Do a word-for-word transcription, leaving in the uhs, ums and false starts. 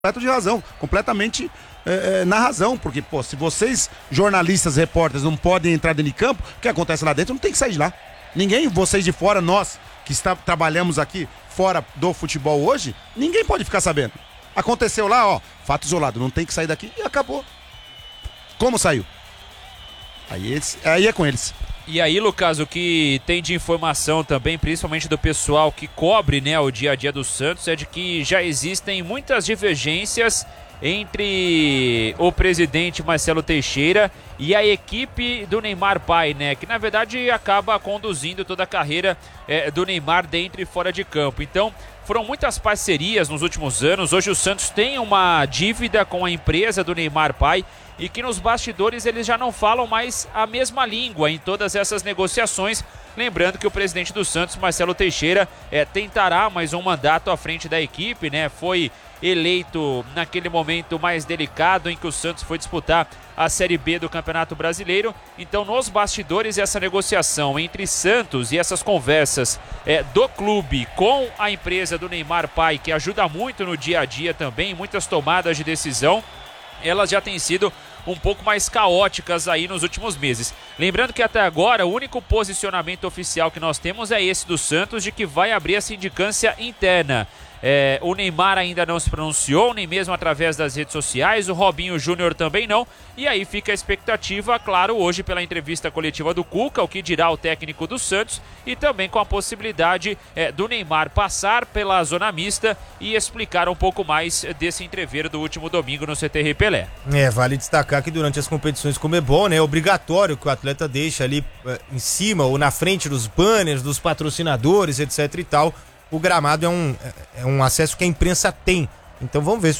completo de razão, completamente é, é, na razão, porque, pô, se vocês, jornalistas, repórteres, não podem entrar dentro de campo, o que acontece lá dentro não tem que sair de lá. Ninguém, vocês de fora, nós que está, trabalhamos aqui fora do futebol hoje, ninguém pode ficar sabendo. Aconteceu lá, ó, fato isolado, não tem que sair daqui e acabou. Como saiu? Aí, eles, aí é com eles. E aí, Lucas, o que tem de informação também, principalmente do pessoal que cobre, né, o dia a dia do Santos, é de que já existem muitas divergências entre o presidente Marcelo Teixeira e a equipe do Neymar pai, né, que na verdade acaba conduzindo toda a carreira é, do Neymar dentro e fora de campo. Então, foram muitas parcerias nos últimos anos. Hoje o Santos tem uma dívida com a empresa do Neymar pai e que nos bastidores eles já não falam mais a mesma língua em todas essas negociações. Lembrando que o presidente do Santos, Marcelo Teixeira, é, tentará mais um mandato à frente da equipe, né? Foi eleito naquele momento mais delicado em que o Santos foi disputar a Série B do Campeonato Brasileiro. Então, nos bastidores, essa negociação entre Santos e essas conversas é, do clube com a empresa do Neymar pai, que ajuda muito no dia a dia também, muitas tomadas de decisão, elas já têm sido um pouco mais caóticas aí nos últimos meses. Lembrando que até agora o único posicionamento oficial que nós temos é esse do Santos, de que vai abrir a sindicância interna. É, o Neymar ainda não se pronunciou, nem mesmo através das redes sociais, o Robinho Júnior também não, e aí fica a expectativa, claro, hoje pela entrevista coletiva do Cuca, o que dirá o técnico do Santos, e também com a possibilidade é, do Neymar passar pela zona mista e explicar um pouco mais desse entreveiro do último domingo no C T R Pelé. É, vale destacar que durante as competições Conmebol, né, é obrigatório que o atleta deixe ali é, em cima ou na frente dos banners, dos patrocinadores, etc e tal. O gramado é um, é um acesso que a imprensa tem. Então vamos ver se